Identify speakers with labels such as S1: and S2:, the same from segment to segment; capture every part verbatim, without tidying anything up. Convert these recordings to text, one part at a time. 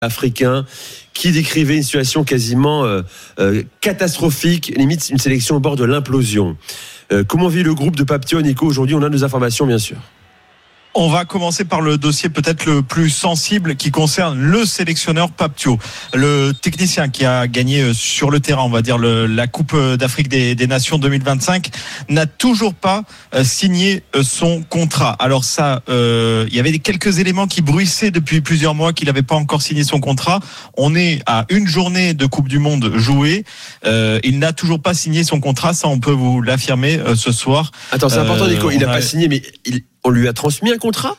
S1: africain qui décrivait une situation quasiment euh, euh, catastrophique, limite une sélection au bord de l'implosion. Euh, comment vit le groupe de Papetio, Nico? Aujourd'hui, on a nos informations, bien sûr.
S2: On va commencer par le dossier peut-être le plus sensible qui concerne le sélectionneur Papetio, le technicien qui a gagné sur le terrain, on va dire le, la Coupe d'Afrique des, des Nations deux mille vingt-cinq, n'a toujours pas euh, signé son contrat. Alors ça, euh, il y avait quelques éléments qui bruissaient depuis plusieurs mois qu'il n'avait pas encore signé son contrat. On est à une journée de Coupe du Monde jouée. Euh, il n'a toujours pas signé son contrat, ça on peut vous l'affirmer euh, ce soir.
S1: Attends, c'est important, Nico. Il n'a
S2: a...
S1: pas signé, mais il... on lui a transmis un contrat?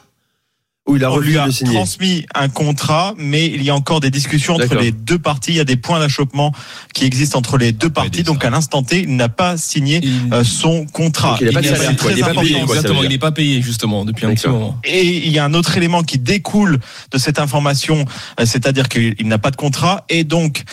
S1: Ou il a
S2: On lui a
S1: signer.
S2: transmis un contrat, mais il y a encore des discussions entre
S1: D'accord.
S2: les deux parties. Il y a des points d'achoppement qui existent entre les deux parties. Donc à l'instant T, il n'a pas signé il... euh, son contrat.
S1: Donc il n'a pas,
S2: il
S1: pas, pas payé. Quoi,
S3: exactement, il n'est pas payé justement depuis un petit moment.
S2: Et il y a un autre élément qui découle de cette information, c'est-à-dire qu'il n'a pas de contrat, et donc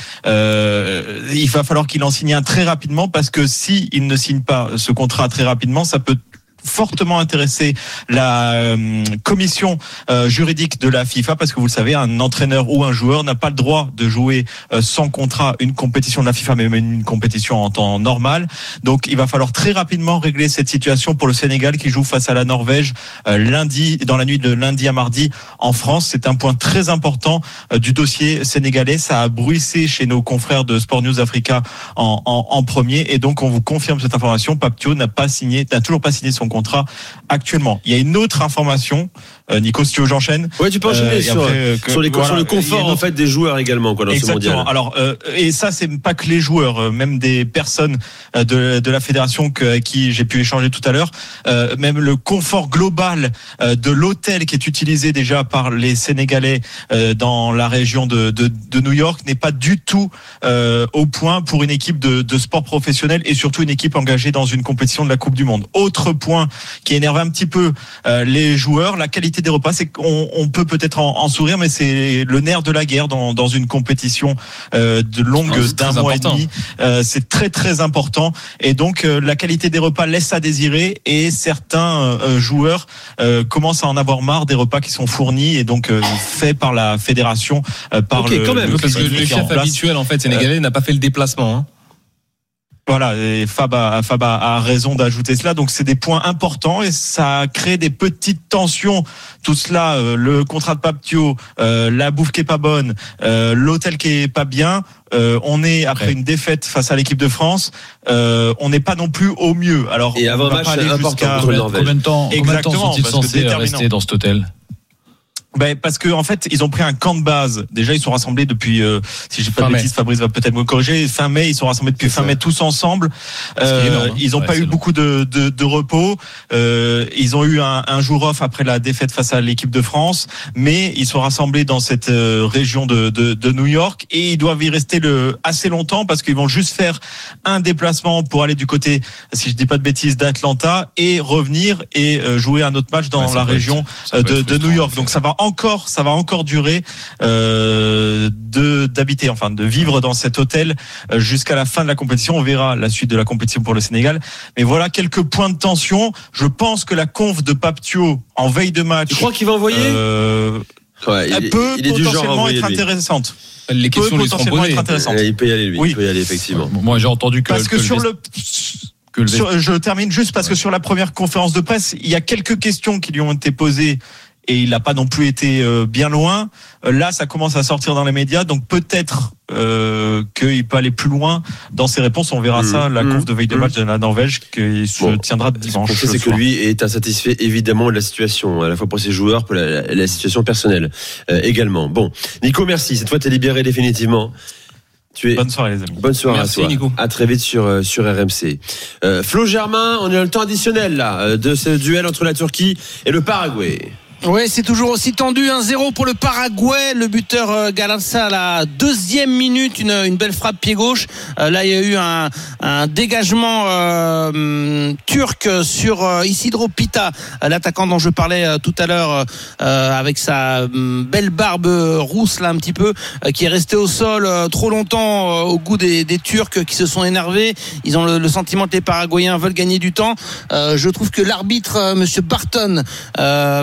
S2: euh, il va falloir qu'il en signe un très rapidement, parce que si il ne signe pas ce contrat très rapidement, ça peut fortement intéressé la euh, commission euh, juridique de la FIFA, parce que vous le savez, un entraîneur ou un joueur n'a pas le droit de jouer euh, sans contrat une compétition de la FIFA, mais même une compétition en temps normal. Donc il va falloir très rapidement régler cette situation pour le Sénégal qui joue face à la Norvège euh, lundi, dans la nuit de lundi à mardi en France. C'est un point très important euh, du dossier sénégalais. Ça a bruissé chez nos confrères de Sport News Africa en, en, en premier, et donc on vous confirme cette information. Papetio n'a pas signé, n'a toujours pas signé son contrat actuellement. Il y a une autre information, euh, Nico, si tu veux, j'enchaîne.
S1: Ouais, tu peux enchaîner euh, sur, après, que, sur, les, voilà, sur le confort autre... en fait des joueurs également, quoi, dans
S2: Exactement.
S1: ce mondial.
S2: Alors, euh, et ça, c'est pas que les joueurs, euh, même des personnes euh, de, de la fédération que, avec qui j'ai pu échanger tout à l'heure, euh, même le confort global euh, de l'hôtel qui est utilisé déjà par les Sénégalais euh, dans la région de, de, de New York n'est pas du tout euh, au point pour une équipe de, de sport professionnel, et surtout une équipe engagée dans une compétition de la Coupe du Monde. Autre point qui énerve un petit peu euh, les joueurs, la qualité des repas. C'est qu'on on peut peut-être en, en sourire, mais c'est le nerf de la guerre dans, dans une compétition euh, de longue oh, d'un mois important. et demi. Euh, c'est très très important, et donc euh, la qualité des repas laisse à désirer, et certains euh, joueurs euh, commencent à en avoir marre des repas qui sont fournis et donc euh, faits par la fédération, euh, par
S1: okay,
S2: le,
S1: quand même,
S2: le,
S3: parce que le chef habituel en fait sénégalais euh, n'a pas fait le déplacement. Hein.
S2: Voilà, et Fab a, Fab a raison d'ajouter cela. Donc c'est des points importants, et ça crée des petites tensions. Tout cela, euh, le contrat de Papetio, euh, la bouffe qui est pas bonne, euh, l'hôtel qui est pas bien. Euh, on est après ouais. une défaite face à l'équipe de France. Euh, on n'est pas non plus au mieux. Alors
S1: et avant match important contre le Norvège.
S3: Combien de temps, combien de temps sont-ils censés rester dans cet hôtel?
S2: Ben parce que en fait ils ont pris un camp de base. Déjà ils sont rassemblés depuis, euh, si j'ai pas fin de bêtises, Fabrice va peut-être me corriger. Fin mai, ils sont rassemblés depuis fin mai tous ensemble. Euh, énorme, hein. Ils ont ouais, pas eu long. beaucoup de, de, de repos. Euh, ils ont eu un, un jour off après la défaite face à l'équipe de France, mais ils sont rassemblés dans cette euh, région de, de, de New York, et ils doivent y rester le assez longtemps, parce qu'ils vont juste faire un déplacement pour aller du côté, si je dis pas de bêtises, d'Atlanta, et revenir et euh, jouer un autre match dans ouais, la région être, de, de New York. Donc ça va encore, ça va encore durer euh, de d'habiter, enfin de vivre dans cet hôtel euh, jusqu'à la fin de la compétition. On verra la suite de la compétition pour le Sénégal. Mais voilà quelques points de tension. Je pense que la conf de Papetio en veille de match.
S1: Tu crois qu'il va envoyer
S2: euh,
S1: ouais, il,
S2: peut
S1: il est
S2: potentiellement être
S1: lui.
S2: intéressante.
S3: Les questions lui seront posées.
S1: Il peut y aller, lui.
S2: Oui.
S1: Il peut y aller, effectivement.
S3: Moi, j'ai entendu que
S2: parce que, que sur le, le... Sur, je termine juste parce que sur la première conférence de presse, il y a quelques questions qui lui ont été posées, et il n'a pas non plus été euh, bien loin. Euh, là, ça commence à sortir dans les médias, donc peut-être euh, qu'il peut aller plus loin dans ses réponses. On verra mmh, ça, la mmh, conf de veille de match mmh. de la Norvège, qui se bon, tiendra dimanche.
S1: Ce qu'on sait, c'est que lui est insatisfait évidemment de la situation, à la fois pour ses joueurs, pour la, la, la situation personnelle euh, également. Bon, Nico, merci. Cette fois, t'es libéré définitivement. Tu es...
S2: Bonne soirée les amis.
S1: Bonne soirée
S3: Merci,
S1: à toi.
S3: Nico.
S1: À très vite sur sur R M C. Euh, Flo Germain, on est dans le temps additionnel là de ce duel entre la Turquie et le Paraguay.
S4: Ouais, c'est toujours aussi tendu. un zéro pour le Paraguay. Le buteur euh, Galarza à la deuxième minute, une, une belle frappe pied gauche. Euh, là, il y a eu un, un dégagement euh, turc sur euh, Isidro Pita, l'attaquant dont je parlais euh, tout à l'heure, euh, avec sa euh, belle barbe rousse là un petit peu, euh, qui est resté au sol euh, trop longtemps euh, au goût des, des Turcs qui se sont énervés. Ils ont le, le sentiment que les Paraguayens veulent gagner du temps. Euh, je trouve que l'arbitre, euh, Monsieur Barton, euh, du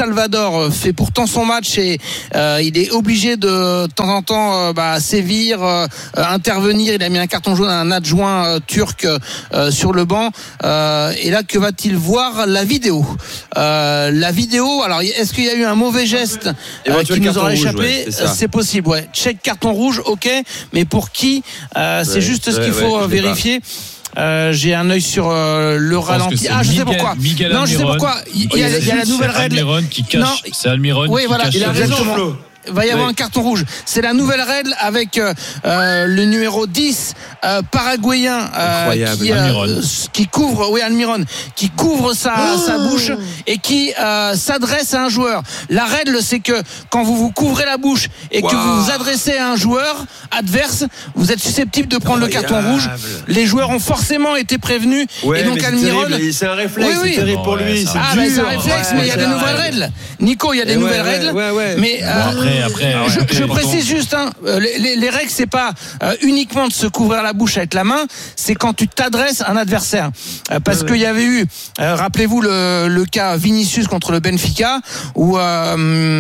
S4: Salvador fait pourtant son match et euh, il est obligé de, de temps en temps euh, bah, sévir, euh, intervenir. Il a mis un carton jaune à un adjoint euh, turc euh, sur le banc. Euh, et là, que va-t-il voir? La vidéo. Euh, la vidéo. Alors, est-ce qu'il y a eu un mauvais geste euh, qui nous aura échappé? Ouais, c'est, c'est possible. Ouais. Check carton rouge, ok. Mais pour qui? euh, C'est ouais, juste ce qu'il ouais, faut ouais, vérifier. Euh, j'ai un œil sur euh, le ralenti. Ah, je
S3: Miguel,
S4: sais pourquoi.
S3: Miguel
S4: non, je sais pourquoi. Il y a, il y a la nouvelle règle.
S3: Almiron qui cache. Non. C'est Almiron
S4: oui,
S3: qui
S4: voilà,
S3: cache.
S4: Il a raison, Flo. Il va y avoir oui. un carton rouge. C'est la nouvelle règle avec euh, le numéro dix euh, paraguayen euh, qui, euh, qui couvre, oui Almiron, qui couvre sa, oh. sa bouche et qui euh, s'adresse à un joueur. La règle, c'est que quand vous vous couvrez la bouche et wow. que vous vous adressez à un joueur adverse, vous êtes susceptible de prendre Incroyable. le carton rouge. Les joueurs ont forcément été prévenus.
S1: Ouais,
S4: et donc
S1: c'est
S4: Almiron,
S1: terrible. c'est un réflexe. Oui, oui. C'est terrible pour lui. C'est,
S4: ah,
S1: dur.
S4: Bah, c'est un réflexe, ouais, mais il y a des nouvelles règles. Nico, il y a des et nouvelles
S1: ouais,
S4: règles.
S1: Ouais, ouais.
S4: Mais euh,
S3: bon, après, après,
S4: je,
S3: ouais,
S4: je précise juste, hein, les, les règles, c'est pas euh, uniquement de se couvrir la bouche avec la main, c'est quand tu t'adresses à un adversaire. Euh, parce ouais, qu'il y avait eu, euh, rappelez-vous le, le cas Vinicius contre le Benfica, où euh,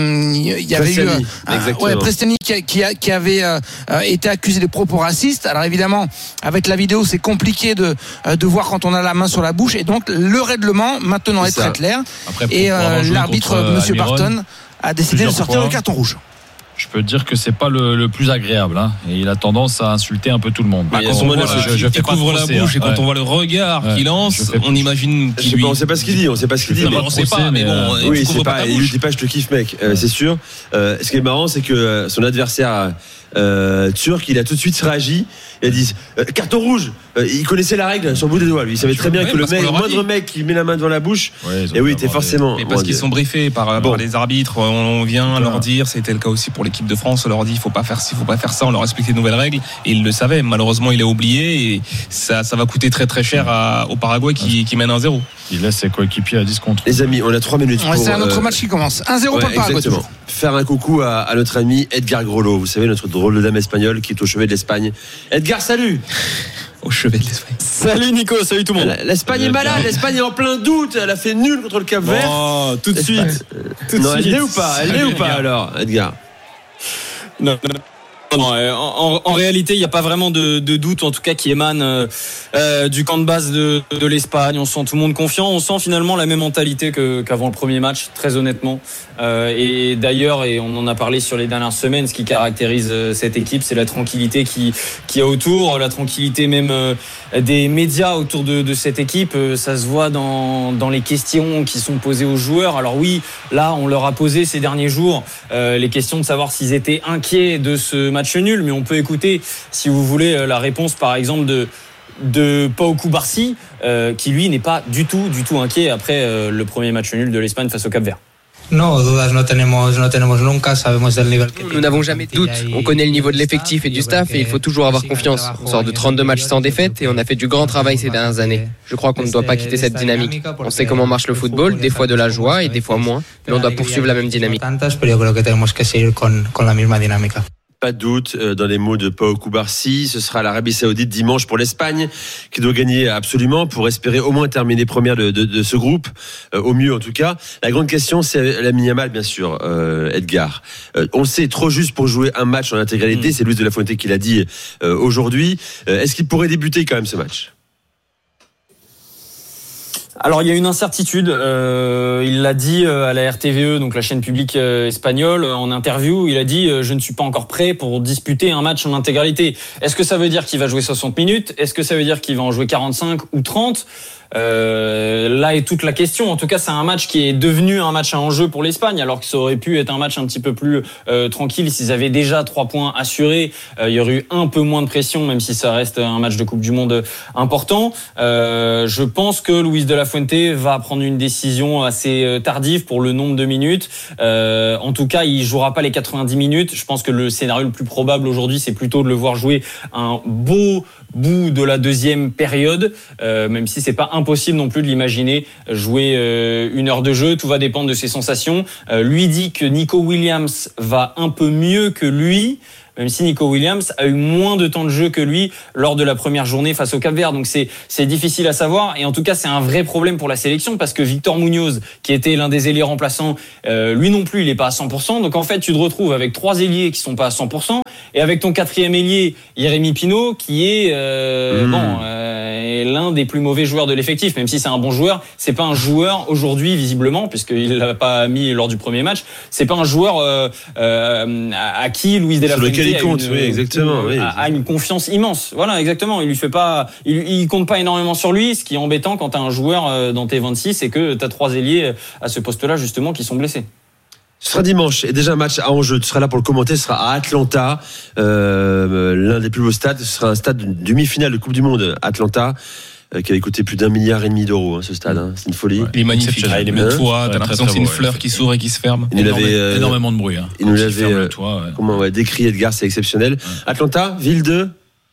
S4: il y avait Prestiani, eu euh, ouais, Prestiani qui, qui, a, qui avait euh, été accusé de propos racistes. Alors évidemment, avec la vidéo, c'est compliqué de, de voir quand on a la main sur la bouche, et donc le règlement maintenant c'est est ça. très clair. Après, et euh, l'arbitre, Monsieur Barton, a décidé de sortir le carton rouge.
S3: Je peux te dire que c'est pas le, le plus agréable, hein. Et il a tendance à insulter un peu tout le monde.
S2: Bah, quand on voit, je, je fais couvre la bouche, hein. Et quand ouais. on voit le regard ouais. qu'il lance, on imagine qu'il lui...
S1: On sait pas ce qu'il dit, on sait pas ce qu'il dit.
S2: Mais on sait pas, mais bon,
S1: oui, c'est pas, il lui dit pas je te kiffe mec, euh, c'est sûr. Euh, ce qui est marrant, c'est que son adversaire euh, turc, il a tout de suite réagi. Il a dit euh, carton rouge. Euh, il connaissait la règle sur le bout des doigts. Lui, il savait très bien ouais, que le, mec, le moindre mec qui met la main devant la bouche. Ouais, et oui, t'es forcément.
S2: Mais parce qu'ils sont briefés par, bon. par les arbitres. On vient voilà. leur dire, c'était le cas aussi pour l'équipe de France. On leur dit, il faut pas faire ci, il faut pas faire ça. On leur explique les nouvelles règles et il le savait. Malheureusement, il a oublié et ça, ça va coûter très très cher à, au Paraguay qui, qui mène un zéro.
S3: Il laisse ses coéquipiers à dix contre.
S1: Les amis, on a trois minutes.
S4: Ouais, pour, c'est un autre euh... match qui commence. un zéro ouais, pour le Paraguay. Toujours.
S1: Faire un coucou à, à notre ami Edgar Grollo. Vous savez, notre drôle de dame espagnole qui est au chevet de l'Espagne. Edgar, salut.
S2: Au chevet de l'Espagne.
S5: Salut Nico, salut tout le monde.
S1: L'Espagne est malade, l'Espagne est en plein doute. Elle a fait nul contre le Cap-Vert.
S5: Oh, tout de suite.
S1: Tout non, de elle suite. l'est ou pas Elle l'est ou pas alors, Edgar?
S5: Non, non, non. Non, en, en réalité, il n'y a pas vraiment de, de doute, en tout cas, qui émane euh, euh, du camp de base de, de l'Espagne. On sent tout le monde confiant. On sent finalement la même mentalité que, qu'avant le premier match, très honnêtement. Euh, et d'ailleurs, et on en a parlé sur les dernières semaines, ce qui caractérise euh, cette équipe, c'est la tranquillité qui, qui est autour, la tranquillité même euh, des médias autour de, de cette équipe. Euh, ça se voit dans, dans les questions qui sont posées aux joueurs. Alors oui, là, on leur a posé ces derniers jours euh, les questions de savoir s'ils étaient inquiets de ce match nul, mais on peut écouter, si vous voulez, la réponse par exemple de de Pau Cubarsí, euh, qui lui n'est pas du tout, du tout inquiet après euh, le premier match nul de l'Espagne face au Cap-Vert.
S6: No, dudas no tenemos, no tenemos nunca, sabemos del nivel que
S7: Nous n'avons jamais de doute. On connaît le niveau de l'effectif et du staff et il faut toujours avoir confiance. On sort de trente-deux matchs sans défaite et on a fait du grand travail ces dernières années. Je crois qu'on ne doit pas quitter cette dynamique. On sait comment marche le football, des fois de la joie et des fois moins, mais on doit poursuivre la même dynamique.
S1: Pas de doute dans les mots de Pau Cubarsí. Ce sera l'Arabie Saoudite dimanche pour l'Espagne qui doit gagner absolument pour espérer au moins terminer première de, de, de ce groupe, euh, au mieux en tout cas. La grande question, c'est Lamine Yamal, bien sûr, euh, Edgar. Euh, on le sait, trop juste pour jouer un match en intégralité. Mmh. C'est Luis de la Fuente qui l'a dit euh, aujourd'hui. Euh, est-ce qu'il pourrait débuter quand même ce match ?
S5: Alors il y a une incertitude, euh, il l'a dit à la R T V E, donc la chaîne publique espagnole, en interview, il a dit euh, je ne suis pas encore prêt pour disputer un match en intégralité. Est-ce que ça veut dire qu'il va jouer soixante minutes ? Est-ce que ça veut dire qu'il va en jouer quarante-cinq ou trente ? Euh, là est toute la question. En tout cas, c'est un match qui est devenu un match à enjeu pour l'Espagne, alors que ça aurait pu être un match un petit peu plus euh, tranquille s'ils avaient déjà trois points assurés. Euh, il y aurait eu un peu moins de pression, même si ça reste un match de Coupe du Monde important. Euh, je pense que Luis de la Fuente va prendre une décision assez tardive pour le nombre de minutes. Euh, en tout cas, il jouera pas les quatre-vingt-dix minutes. Je pense que le scénario le plus probable aujourd'hui, c'est plutôt de le voir jouer un beau bout de la deuxième période, euh, même si c'est pas impossible non plus de l'imaginer jouer euh, une heure de jeu. Tout va dépendre de ses sensations. Euh, lui dit que Nico Williams va un peu mieux que lui, même si Nico Williams a eu moins de temps de jeu que lui lors de la première journée face au Cap-Vert. Donc c'est c'est difficile à savoir, et en tout cas c'est un vrai problème pour la sélection, parce que Victor Munoz, qui était l'un des ailiers remplaçants, euh, lui non plus il est pas à cent pour cent. Donc en fait tu te retrouves avec trois ailiers qui sont pas à cent pour cent, et avec ton quatrième ailier Jérémy Pinault qui est euh, mmh. bon euh, est l'un des plus mauvais joueurs de l'effectif. Même si c'est un bon joueur, c'est pas un joueur aujourd'hui visiblement, puisqu'il l'a pas mis lors du premier match. C'est pas un joueur euh, euh, à qui Luis de la Fuente
S1: il compte, une, oui, exactement,
S5: une,
S1: oui.
S5: A, a une confiance immense. Voilà, exactement. Il lui fait pas, il, il compte pas énormément sur lui. Ce qui est embêtant quand t'as un joueur dans tes vingt-six, c'est que t'as trois ailiers à ce poste-là justement qui sont blessés.
S1: Ce sera dimanche, et déjà un match à enjeu. Tu seras là pour le commenter. Ce sera à Atlanta, euh, l'un des plus beaux stades. Ce sera un stade de demi-finale de Coupe du Monde, Atlanta, euh, qui avait coûté plus d'un milliard et demi d'euros. Hein, ce stade, hein. C'est une folie. Ouais.
S8: Il est magnifique. Ah, il est même hein toit. T'as ouais, l'impression que c'est une fleur ouais. qui s'ouvre et qui se ferme.
S3: Il Énorme, avait euh, énormément de bruit. Hein.
S1: Il nous l'avait euh, toit, ouais. comment ouais, décrit Edgar, c'est exceptionnel. Ouais. Atlanta, ville de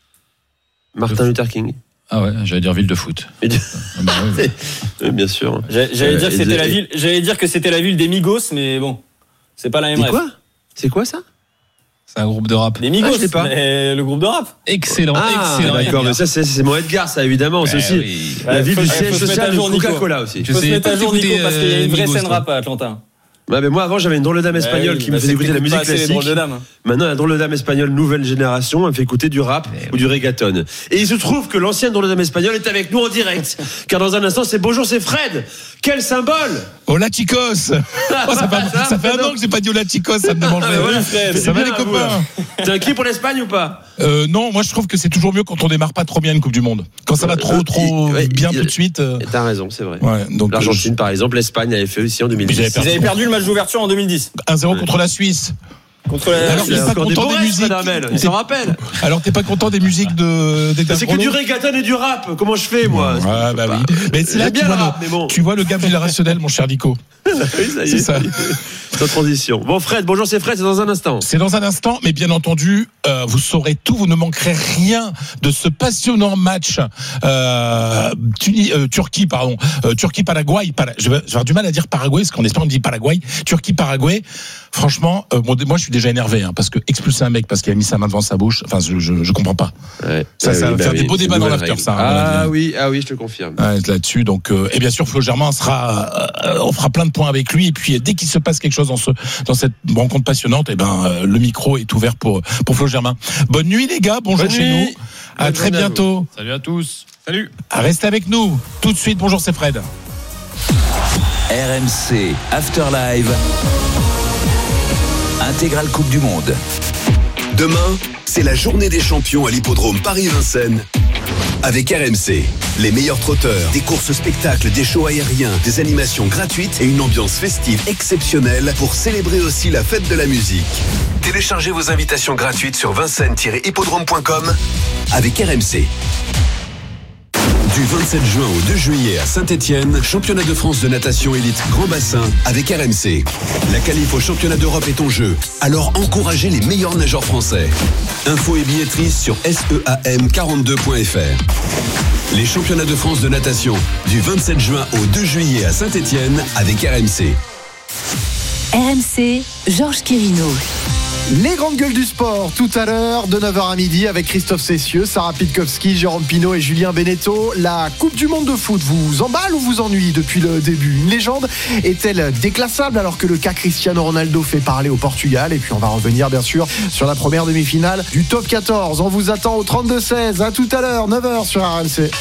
S1: Martin Luther King.
S3: Ah ouais, j'allais dire ville de foot.
S1: Ah bah oui, oui, bien sûr.
S5: J'allais dire que c'était la ville. J'allais dire que c'était la ville des Migos, mais bon, c'est pas la même.
S1: C'est quoi ? C'est quoi ça ?
S8: C'est un groupe de rap.
S5: Les Migos,
S1: ah, je sais pas.
S5: Mais le groupe de rap.
S8: Excellent,
S1: ah,
S8: excellent.
S1: D'accord, mais ça c'est, c'est mon Edgar, ça évidemment. C'est aussi
S8: oui.
S1: la ville du siège social de
S5: Coca-Cola
S1: aussi.
S5: Il faut se mettre à jour, Nico, parce qu'il y a une vraie scène rap à Atlanta.
S1: Ouais, mais moi avant j'avais une drôle de dame espagnole
S5: oui,
S1: qui
S5: bah
S1: me faisait écouter la musique classique. Maintenant la drôle de dame espagnole nouvelle génération, elle me fait écouter du rap mais ou oui. du reggaeton. Et il se trouve que l'ancienne drôle de dame espagnole est avec nous en direct. Car dans un instant c'est bonjour, c'est Fred. Quel symbole!
S9: Hola chicos! Oh, ça fait, ça fait un an que j'ai pas dit hola chicos, ça me démangerait.
S1: Ah, voilà, Fred,
S9: ça va les copains?
S1: T'es inquiet pour l'Espagne ou pas?
S9: Euh, non, moi je trouve que c'est toujours mieux quand on démarre pas trop bien une Coupe du Monde. Quand ça va trop euh, trop il, ouais, bien il, tout de suite. Euh...
S1: T'as raison, c'est vrai.
S9: Ouais, donc
S1: l'Argentine, je... par exemple, l'Espagne avait fait aussi en deux mille dix.
S5: Ils avaient perdu le match d'ouverture en deux mille dix.
S9: un zéro contre la Suisse.
S5: Contre la...
S9: Alors t'es pas content des, des musiques.
S1: Il s'en rappelle.
S9: Alors t'es pas content des musiques de. Des
S1: c'est que du reggaeton et du rap. Comment je fais moi?
S9: Ouais, bah oui. Mais c'est là que tu vois, rap, le, bon. tu vois le gap générationnel, mon cher Nico.
S1: Oui, ça y est. C'est ça. Sans transition. Bon, Fred, bonjour, c'est Fred, c'est dans un instant.
S9: C'est dans un instant, mais bien entendu, euh, vous saurez tout, vous ne manquerez rien de ce passionnant match euh, Tuni, euh, Turquie, pardon, euh, Turquie-Paraguay. Para, je vais avoir du mal à dire Paraguay, parce qu'en espagnol on dit Paraguay. Turquie-Paraguay. Franchement, euh, bon, moi je suis déjà énervé, hein, parce que expulser un mec parce qu'il a mis sa main devant sa bouche, enfin, je, je, je comprends pas. Ouais, ça, ouais, ça oui, va bah faire oui, des beaux débats dans l'after, ça.
S1: Ah oui, ah oui, je te confirme.
S9: Ouais, là-dessus, donc, euh, et bien sûr, Flo Germain sera, euh, on fera plein de points avec lui, et puis dès qu'il se passe quelque chose dans ce, dans cette rencontre passionnante, et ben, euh, le micro est ouvert pour, pour Flo Germain. Bonne nuit, les gars, bonjour Bonne chez nuit. nous. À Bonne très bientôt.
S3: À Salut à tous. Salut.
S9: Restez avec nous. Tout de suite, bonjour, c'est Fred.
S10: R M C After Live. Intégrale Coupe du Monde.
S11: Demain, c'est la journée des champions à l'hippodrome Paris-Vincennes avec R M C. Les meilleurs trotteurs, des courses spectacles, des shows aériens, des animations gratuites et une ambiance festive exceptionnelle pour célébrer aussi la fête de la musique. Téléchargez vos invitations gratuites sur vincennes tiret hippodrome point com avec R M C. Du vingt-sept juin au deux juillet à Saint-Étienne, championnat de France de natation élite grand bassin avec R M C. La qualif au championnat d'Europe est en jeu, alors encouragez les meilleurs nageurs français. Infos et billetterie sur seam quarante-deux point f r. Les championnats de France de natation du vingt-sept juin au deux juillet à Saint-Étienne avec R M C.
S12: R M C, Georges Quirino.
S13: Les grandes gueules du sport, tout à l'heure, de neuf heures à midi, avec Christophe Cessieux, Sarah Pitkowski, Jérôme Pinault et Julien Beneteau. La Coupe du Monde de foot vous emballe ou vous ennuie depuis le début? Une légende est-elle déclassable alors que le cas Cristiano Ronaldo fait parler au Portugal? Et puis on va revenir bien sûr sur la première demi-finale du top quatorze. On vous attend au trente-deux seize. À tout à l'heure, neuf heures sur R M C.